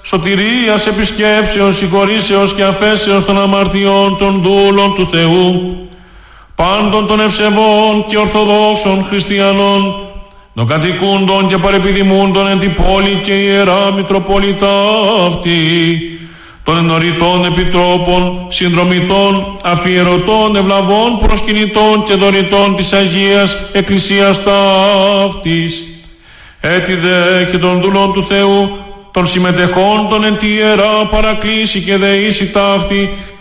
σωτηρίας, επισκέψεως, συγχωρήσεως και αφέσεως των αμαρτιών των δούλων του Θεού, πάντων των ευσεβών και ορθοδόξων χριστιανών, των κατοικούντων και παρεπιδημούντων εν την πόλη και ιερά Μητροπολιτά αυτή, των ενωρητών επιτρόπων, συνδρομητών, αφιερωτών, ευλαβών, προσκυνητών και δωρητών της Αγίας Εκκλησίας ταύτης, έτι δε και των δούλων του Θεού, των συμμετεχόντων εν τη ιερά παρακλήση και δεήσει ταύτη,